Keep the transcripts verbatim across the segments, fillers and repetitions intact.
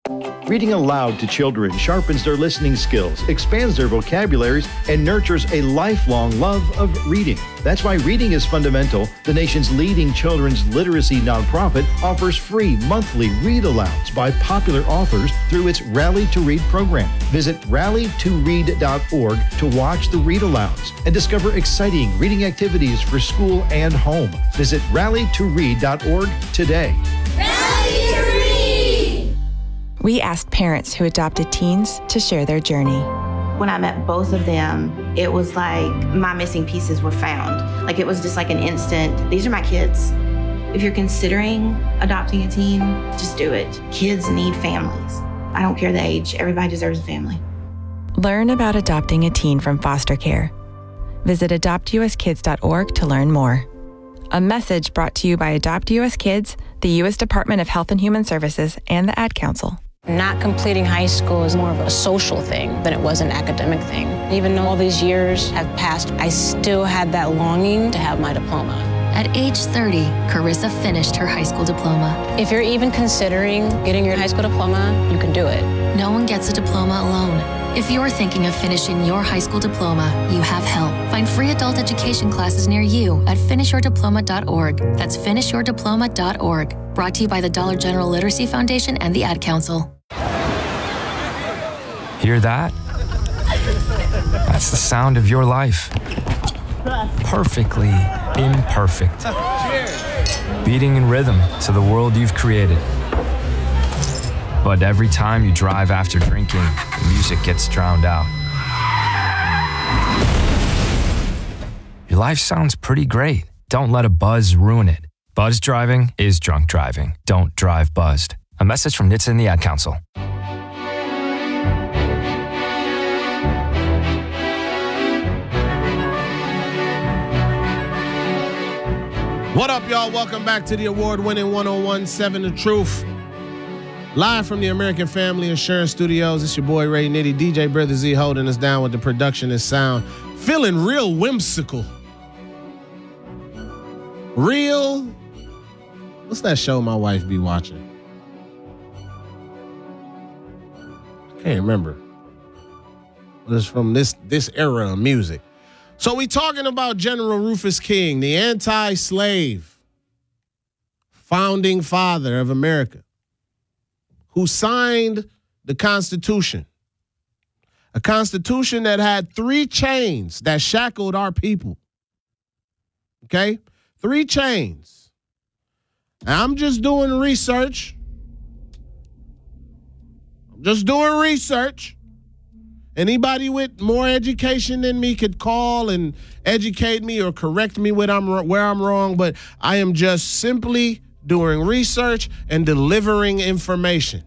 Reading aloud to children sharpens their listening skills, expands their vocabularies, and nurtures a lifelong love of reading. That's why Reading is Fundamental, the nation's leading children's literacy nonprofit, offers free monthly read-alouds by popular authors through its Rally to Read program. Visit rally to read dot org to watch the read-alouds and discover exciting reading activities for school and home. Visit rally to read dot org today. Rally to Read! We asked parents who adopted teens to share their journey. When I met both of them, it was like my missing pieces were found. Like it was just like an instant, these are my kids. If you're considering adopting a teen, just do it. Kids need families. I don't care the age, everybody deserves a family. Learn about adopting a teen from foster care. Visit adopt u s kids dot org to learn more. A message brought to you by Adopt U S Kids, the U S Department of Health and Human Services, and the Ad Council. Not completing high school is more of a social thing than it was an academic thing. Even though all these years have passed, I still had that longing to have my diploma. At age thirty, Carissa finished her high school diploma. If you're even considering getting your high school diploma, you can do it. No one gets a diploma alone. If you're thinking of finishing your high school diploma, you have help. Find free adult education classes near you at finish your diploma dot org. That's finish your diploma dot org. Brought to you by the Dollar General Literacy Foundation and the Ad Council. Hear that? That's the sound of your life. Perfectly imperfect. Beating in rhythm to the world you've created. But every time you drive after drinking, the music gets drowned out. Your life sounds pretty great. Don't let a buzz ruin it. Buzz driving is drunk driving. Don't drive buzzed. A message from N H T S A and the Ad Council. What up, y'all? Welcome back to the award-winning one oh one point seven The Truth. Live from the American Family Insurance Studios, it's your boy Ray Nitty. D J Brother Z holding us down with the production and sound. Feeling real whimsical. Real. What's that show my wife be watching? I can't remember. But it's from this, this era of music. So we talking about General Rufus King, the anti-slave founding father of America, who signed the Constitution. A Constitution that had three chains that shackled our people. Okay? Three chains. And I'm just doing research. I'm just doing research. Anybody with more education than me could call and educate me or correct me when I'm, where I'm wrong, but I am just simply doing research and delivering information.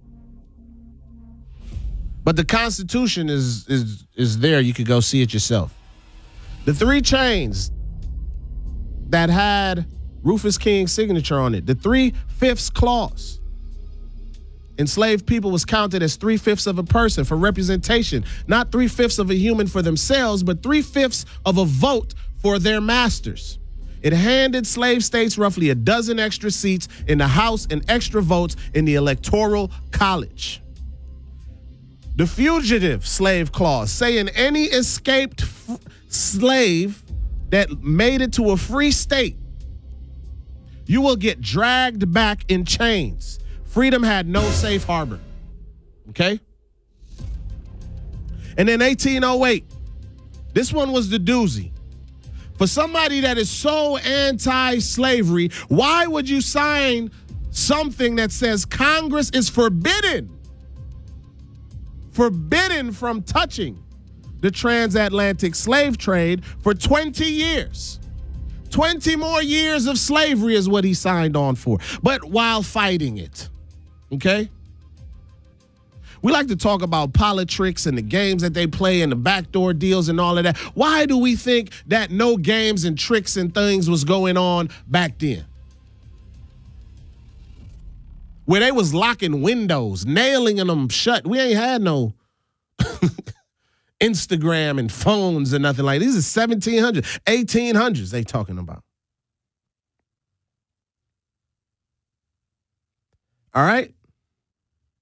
But the Constitution is is is there. You could go see it yourself. The three chains that had Rufus King's signature on it, the three-fifths clause. Enslaved people was counted as three-fifths of a person for representation, not three-fifths of a human for themselves, but three-fifths of a vote for their masters. It handed slave states roughly a dozen extra seats in the House and extra votes in the Electoral College. The fugitive slave clause, saying any escaped f- slave that made it to a free state, you will get dragged back in chains. Freedom had no safe harbor. Okay? And then eighteen oh eight, this one was the doozy. For somebody that is so anti-slavery, why would you sign something that says Congress is forbidden, forbidden from touching the transatlantic slave trade for twenty years? twenty more years of slavery is what he signed on for, but while fighting it. Okay? We like to talk about politics and the games that they play and the backdoor deals and all of that. Why do we think that no games and tricks and things was going on back then? Where they was locking windows, nailing them shut. We ain't had no Instagram and phones and nothing like that. These are seventeen hundreds, eighteen hundreds they talking about. All right?